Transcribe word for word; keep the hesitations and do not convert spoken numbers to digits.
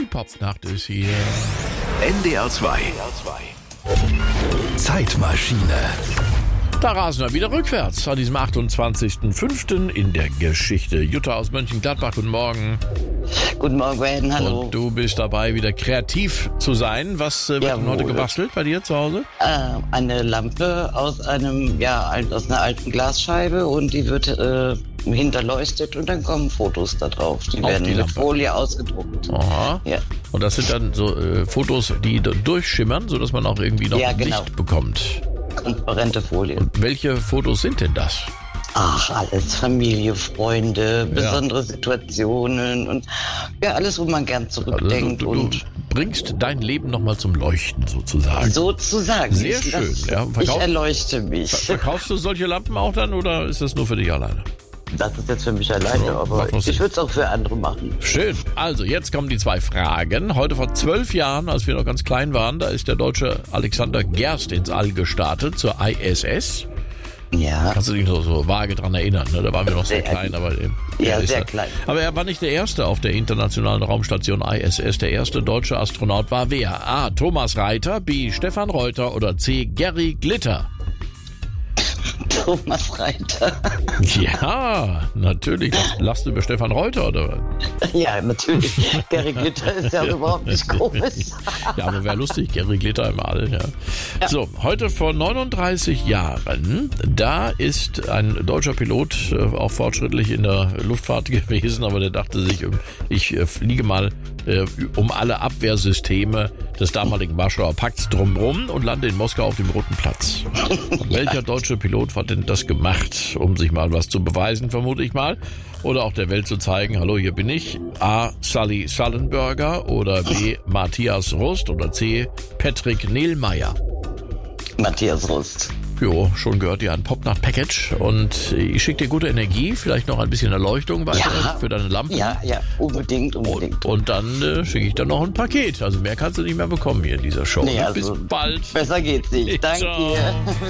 Popnacht ist hier. N D R zwei. Zeitmaschine. Da rasen wir wieder rückwärts an diesem achtundzwanzigsten fünften in der Geschichte. Jutta aus Mönchengladbach, guten Morgen. Guten Morgen, Wayne, hallo. Und du bist dabei, wieder kreativ zu sein. Was äh, wird denn heute gebastelt bei dir zu Hause? Äh, eine Lampe aus einem, ja, aus einer alten Glasscheibe und die wird äh, hinterleuchtet und dann kommen Fotos da drauf. Die Auf werden die mit Lampe. Folie ausgedruckt. Aha. Ja. Und das sind dann so äh, Fotos, die d- durchschimmern, sodass man auch irgendwie noch Ja, ein genau. Licht bekommt. Transparente Folie. Und welche Fotos sind denn das? Ach, alles Familie, Freunde, besondere Situationen und ja, alles, wo man gern Also zurückdenkt. du, du, und du bringst dein Leben nochmal zum Leuchten sozusagen. sozusagen. Sehr Ich- schön, ja. Ich Verkauf- erleuchte mich. Verkaufst du solche Lampen auch dann oder ist das nur für dich alleine? Das ist jetzt für mich alleine, Ja, aber macht was Sinn. ich würde es auch für andere machen. Schön. Also, jetzt kommen die zwei Fragen. Heute vor zwölf Jahren, als wir noch ganz klein waren, da ist der Deutsche Alexander Gerst ins All gestartet zur I S S. Ja. Kannst du dich noch so vage dran erinnern, ne? Da waren wir noch sehr Sehr- klein, aber äh, Ja, er ist sehr da- klein. Aber er war nicht der Erste auf der internationalen Raumstation I S S. Der erste deutsche Astronaut war wer? A. Thomas Reiter, B. Stefan Reuter oder C. Gary Glitter? Thomas Reiter. Ja, natürlich. Lachst, lachst du über Stefan Reuter, oder? Ja, natürlich. Gary Glitter ist ja überhaupt nicht komisch. Ja, aber wäre lustig, Gary Glitter im All, ja. Ja. So, heute vor neununddreißig Jahren, da ist ein deutscher Pilot äh, auch fortschrittlich in der Luftfahrt gewesen, aber der dachte sich, ähm, ich äh, fliege mal äh, um alle Abwehrsysteme des damaligen Warschauer Pakts drumherum und lande in Moskau auf dem Roten Platz. Welcher deutsche Pilot hat denn das gemacht, um sich mal was zu beweisen, vermute ich mal? Oder auch der Welt zu zeigen, hallo, hier bin ich. A. Sully Sullenberger oder B. Matthias Rust oder C. Patrick Nehlmeier. Matthias Rust. Jo, schon gehört dir ein Popnacht-Package und ich schicke dir gute Energie, vielleicht noch ein bisschen Erleuchtung weiter Ja. für deine Lampen. Ja, ja, unbedingt, unbedingt. Und dann äh, schicke ich dann noch ein Paket. Also mehr kannst du nicht mehr bekommen hier in dieser Show. Nee, ne? also Bis bald. Besser geht's nicht. Danke Ciao. dir.